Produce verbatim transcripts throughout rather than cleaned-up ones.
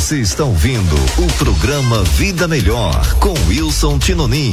Você está ouvindo o programa Vida Melhor com Wilson Tinonim.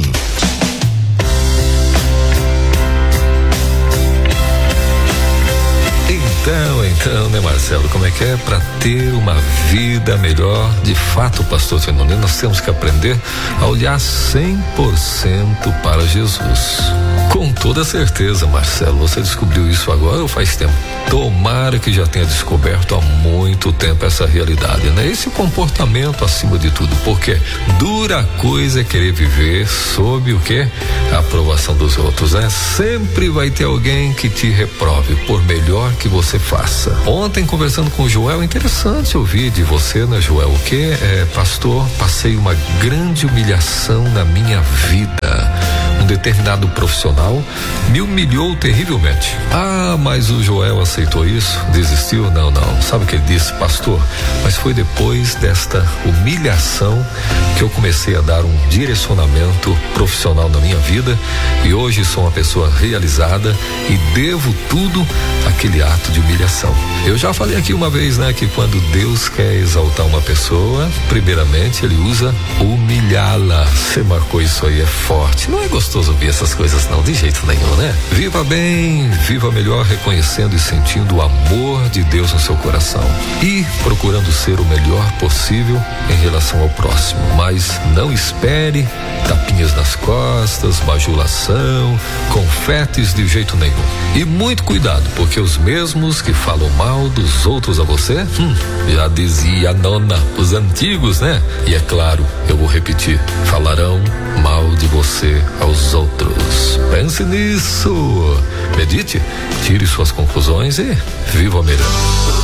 Então, então, né, Marcelo, como é que é? Para ter uma vida melhor, de fato, pastor Tinonim, nós temos que aprender a olhar cem por cento para Jesus. Com toda certeza, Marcelo, você descobriu isso agora ou faz tempo? Tomara que já tenha descoberto há muito tempo essa realidade, né? Esse comportamento acima de tudo, porque dura coisa é querer viver sob o quê? A aprovação dos outros, né? Sempre vai ter alguém que te reprove, por melhor que você faça. Ontem, conversando com o Joel, interessante ouvir de você, né, Joel? O que é, pastor, passei uma grande humilhação na minha vida. Um determinado profissional me humilhou terrivelmente. Ah, mas o Joel aceitou isso? Desistiu? Não, não. Sabe o que ele disse, pastor? Mas foi depois desta humilhação que eu comecei a dar um direcionamento profissional na minha vida e hoje sou uma pessoa realizada e devo tudo àquele ato de humilhação. Eu já falei aqui uma vez, né, que quando Deus quer exaltar uma pessoa, primeiramente ele usa humilhá-la. Você marcou isso aí, é forte. Não é gostoso ouvir essas coisas não, de jeito nenhum, né? Viva bem, viva melhor, reconhecendo e sentindo o amor de Deus no seu coração e procurando ser o melhor possível em relação ao próximo, mas não espere tapinhas nas costas, bajulação, confetes de jeito nenhum. E muito cuidado, porque os mesmos que falam mal dos outros a você, hum, já dizia a nona, os antigos, né? E é claro, eu vou repetir, falarão mal de você aos outros. Pense nisso, medite, tire suas conclusões e viva melhor.